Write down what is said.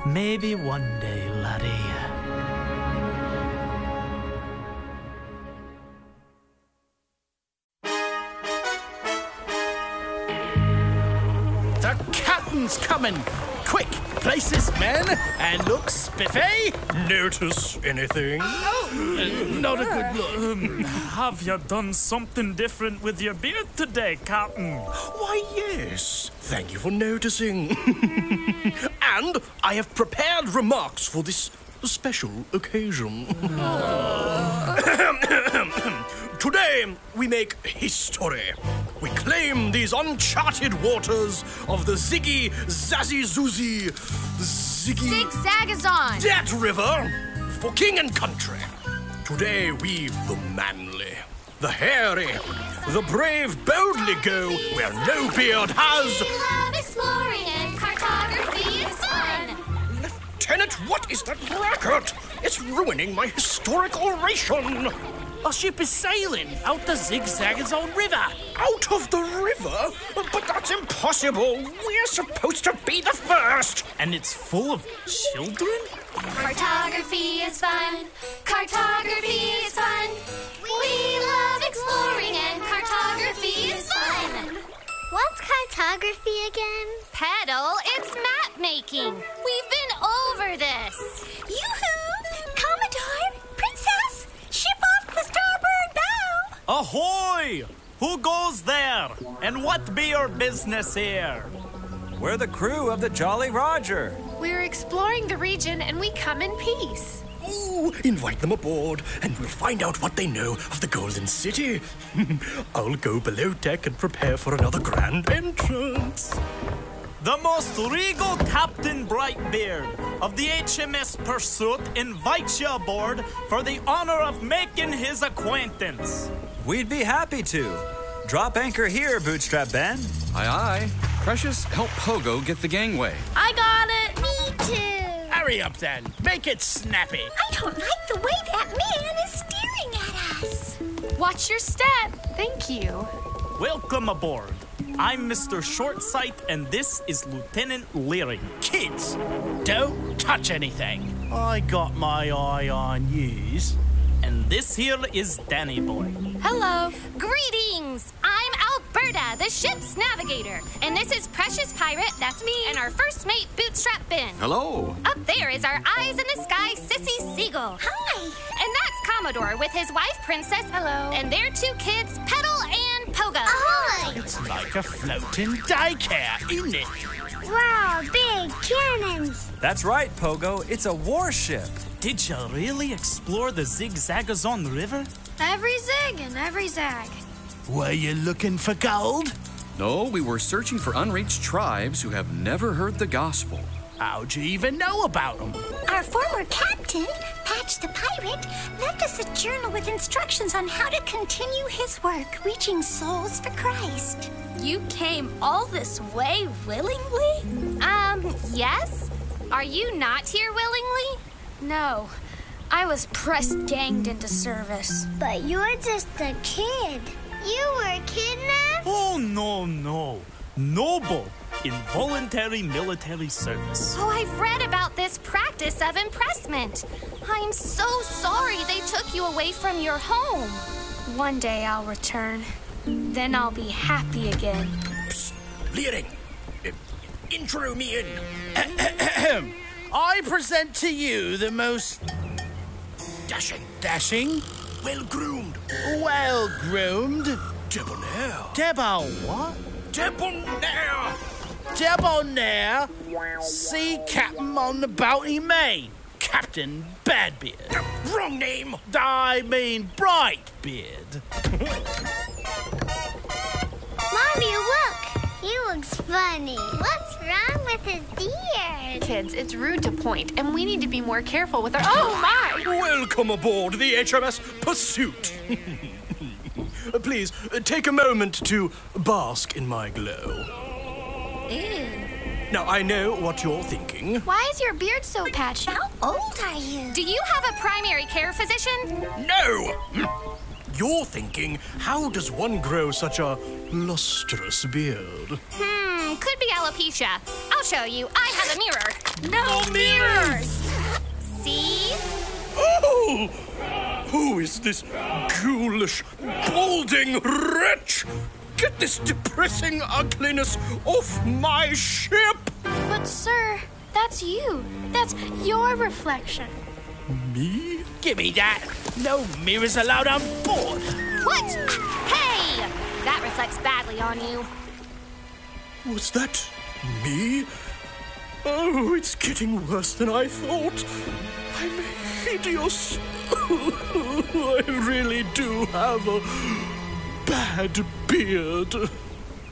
Maybe one day, laddie. The captain's coming! Quick, places, men, and look spiffy! Notice anything? Not a good look. Have you done something different with your beard today, Captain? Why, yes. Thank you for noticing. And I have prepared remarks for this special occasion. Today, we make history. We claim these uncharted waters of the Ziggy Zazzy Zoozy Zig-Zagazon! That river for king and country. Today we, the manly, the hairy, the brave boldly go where no beard has. We love exploring and cartography is fun! Lieutenant, what is that racket? It's ruining my historic oration. Our ship is sailing out the Zig-Zagazon River. Out of the river? But that's impossible. We're supposed to be the first. And it's full of children? Cartography is fun! Cartography is fun! We love exploring and cartography is fun! What's cartography again? Petal, it's map making! We've been over this! Yoo-hoo! Commodore! Princess! Ship off the starboard bow! Ahoy! Who goes there? And what be your business here? We're the crew of the Jolly Roger. We're exploring the region and we come in peace. Ooh, invite them aboard, and we'll find out what they know of the Golden City. I'll go below deck and prepare for another grand entrance. The most regal Captain Brightbeard of the HMS Pursuit invites you aboard for the honor of making his acquaintance. We'd be happy to. Drop anchor here, Bootstrap Ben. Aye, aye. Precious, help Pogo get the gangway. I got it! Me too! Hurry up then. Make it snappy. I don't like the way that man is staring at us. Watch your step. Thank you. Welcome aboard. I'm Mr. Shortsight, and this is Lieutenant Leering. Kids, don't touch anything. I got my eye on yous. And this here is Danny Boy. Hello. Greetings! I'm Alberta, the ship's navigator. And this is Precious Pirate, that's me, and our first mate, Bootstrap Ben. Hello. Up there is our eyes in the sky, Sissy Seagull. Hi! And that's Commodore with his wife, Princess. Hello. And their two kids, Petal and Pogo. Ahoy! It's like a floating daycare, isn't it? Wow, big cannons! That's right, Pogo. It's a warship. Did you really explore the Zig-Zagazon River? Every zig and every zag. Were you looking for gold? No, we were searching for unreached tribes who have never heard the gospel. How'd you even know about them? Our former captain, Patch the Pirate, left us a journal with instructions on how to continue his work, reaching souls for Christ. You came all this way willingly? Yes? Are you not here willingly? No. I was press-ganged into service. But you're just a kid. You were kidnapped? Oh, no. Noble, involuntary military service. Oh, I've read about this practice of impressment. I'm so sorry they took you away from your home. One day I'll return. Then I'll be happy again. Psst, Leering. Intro me in. I present to you the most dashing, Well-groomed. well-groomed, Debonair. what? Debonair. Debonair, sea captain on the Bounty Main, Captain Badbeard. Wrong name. I mean Brightbeard. Mommy, look! He looks funny. What's wrong with his beard? Kids, it's rude to point, and we need to be more careful with our— Oh, my! Welcome aboard the HMS Pursuit. Please, take a moment to bask in my glow. Ew. Now, I know what you're thinking. Why is your beard so patchy? How old are you? Do you have a primary care physician? No! You're thinking, how does one grow such a lustrous beard? Could be alopecia. I'll show you. I have a mirror. No mirrors! See? Oh! Who is this ghoulish, balding wretch? Get this depressing ugliness off my ship! But, sir, that's you. That's your reflection. Me? Give me that. No mirrors allowed on board. What? Hey! That reflects badly on you. Was that me? Oh, it's getting worse than I thought. I'm hideous. I really do have a bad beard.